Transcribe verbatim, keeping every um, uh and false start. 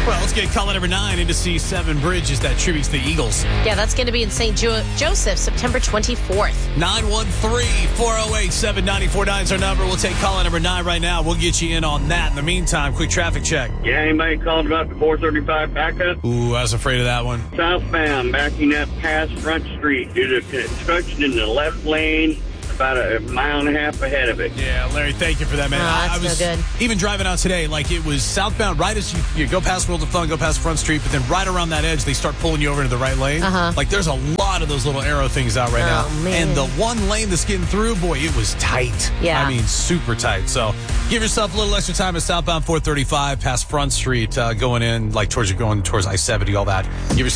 Well, let's get caller number nine into C seven Bridges that tributes the Eagles. Yeah, that's going to be in Saint Jo- Joseph, September twenty-fourth. nine one three, four oh eight, seven nine four nine is our number. We'll take caller number nine right now. We'll get you in on that. In the meantime, quick traffic check. Yeah, anybody called about the four thirty-five backup? Ooh, I was afraid of that one. Southbound, backing up past Front Street due to construction in the left lane, about a mile and a half ahead of it. Yeah, Larry, thank you for that, man. Oh, that's I, I was no good. even driving out today, like it was southbound right as you, you go past World of Fun, go past Front Street, but then right around that edge, they start pulling you over into the right lane. Uh-huh. Like there's a lot of those little arrow things out right Oh, now. man. And the one lane that's getting through, boy, it was tight. Yeah. I mean, super tight. So give yourself a little extra time at southbound four thirty-five past Front Street, uh, going in, like towards you going towards I seventy, all that. Give yourself